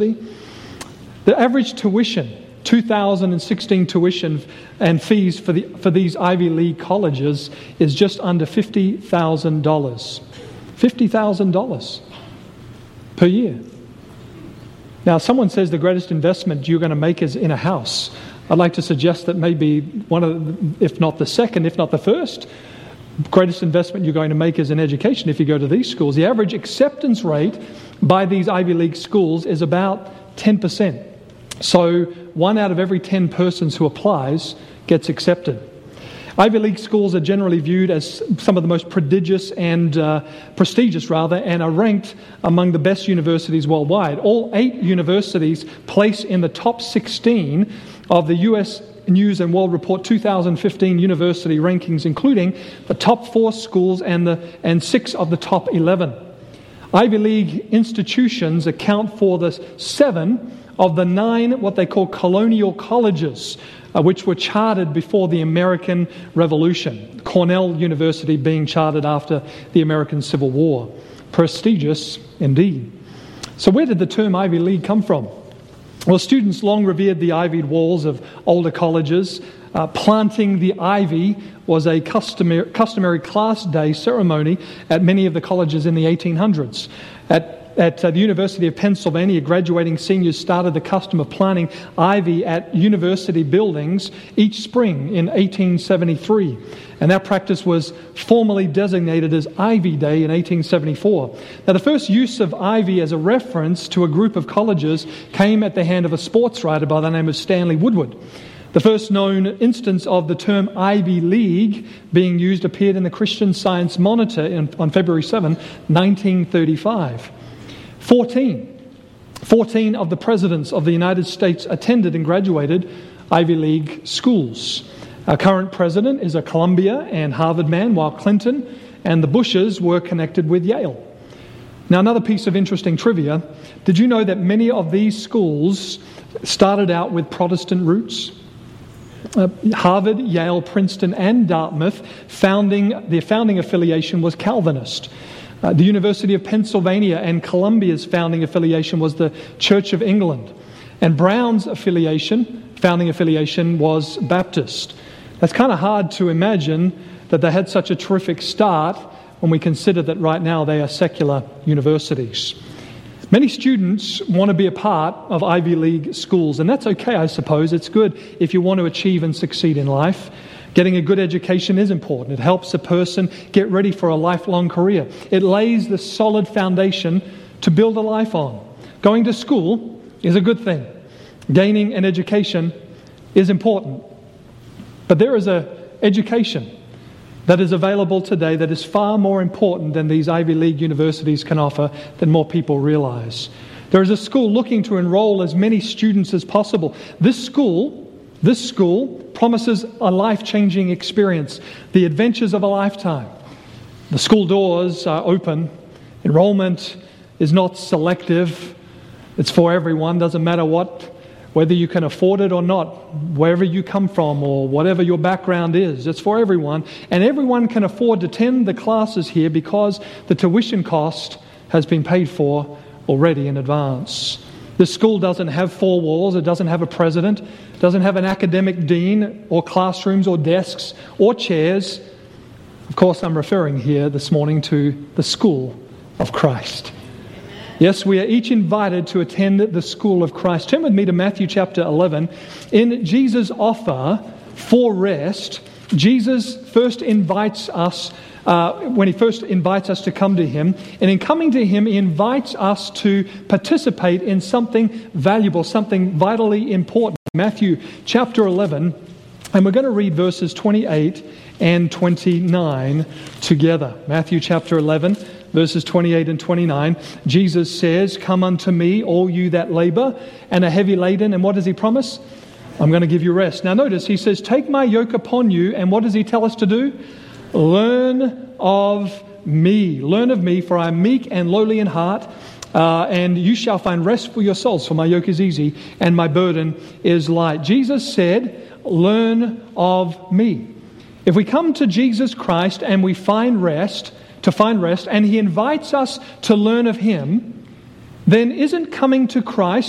The average tuition, 2016 tuition and fees for these Ivy League colleges is just under $50,000. $50,000 per year. Now, someone says the greatest investment you're going to make is in a house. I'd like to suggest that maybe one of the, if not the second, if not the first, greatest investment you're going to make is in education if you go to these schools. The average acceptance rate by these Ivy League schools is about 10%. So 1 out of every 10 persons who applies gets accepted. Ivy League schools are generally viewed as some of the most prestigious and are ranked among the best universities worldwide. All 8 universities place in the top 16 of the U.S. News and World Report 2015 university rankings, including the top 4 schools and 6 of the top 11. Ivy League institutions account for the 7 of the 9 what they call colonial colleges, which were chartered before the American Revolution. Cornell University being chartered after the American Civil War. Prestigious indeed. So where did the term Ivy League come from? Well, students long revered the ivied walls of older colleges. Planting the ivy was a customary class day ceremony at many of the colleges in the 1800s. At the University of Pennsylvania, graduating seniors started the custom of planting ivy at university buildings each spring in 1873. And that practice was formally designated as Ivy Day in 1874. Now, the first use of ivy as a reference to a group of colleges came at the hand of a sports writer by the name of Stanley Woodward. The first known instance of the term Ivy League being used appeared in the Christian Science Monitor on February 7, 1935. 14 of the presidents of the United States attended and graduated Ivy League schools. Our current president is a Columbia and Harvard man, while Clinton and the Bushes were connected with Yale. Now, another piece of interesting trivia. Did you know that many of these schools started out with Protestant roots? Harvard, Yale, Princeton, and Dartmouth, their founding affiliation was Calvinist. The University of Pennsylvania and Columbia's founding affiliation was the Church of England. And Brown's founding affiliation was Baptist. That's kind of hard to imagine that they had such a terrific start when we consider that right now they are secular universities. Many students want to be a part of Ivy League schools, and that's okay, I suppose. It's good if you want to achieve and succeed in life. Getting a good education is important. It helps a person get ready for a lifelong career. It lays the solid foundation to build a life on. Going to school is a good thing. Gaining an education is important. But there is an education that is available today that is far more important than these Ivy League universities can offer than more people realize. There is a school looking to enroll as many students as possible. This school promises a life-changing experience, the adventures of a lifetime. The school doors are open. Enrollment is not selective. It's for everyone. Doesn't matter whether you can afford it or not, wherever you come from or whatever your background is. It's for everyone. And everyone can afford to attend the classes here because the tuition cost has been paid for already in advance. This school doesn't have 4 walls. It doesn't have a president. It doesn't have an academic dean or classrooms or desks or chairs. Of course, I'm referring here this morning to the School of Christ. Yes, we are each invited to attend the School of Christ. Turn with me to Matthew chapter 11. In Jesus' offer for rest, Jesus first invites us, when he first invites us to come to him, and in coming to him, he invites us to participate in something valuable, something vitally important. Matthew chapter 11, and we're going to read verses 28 and 29 together. Matthew chapter 11, verses 28 and 29. Jesus says, "Come unto me, all you that labor and are heavy laden." And what does he promise? I'm going to give you rest. Now notice, he says, "Take my yoke upon you." And what does he tell us to do? "Learn of me. Learn of me, for I am meek and lowly in heart, and you shall find rest for your souls. For my yoke is easy and my burden is light." Jesus said, "Learn of me." If we come to Jesus Christ and we find rest, and he invites us to learn of him, then isn't coming to Christ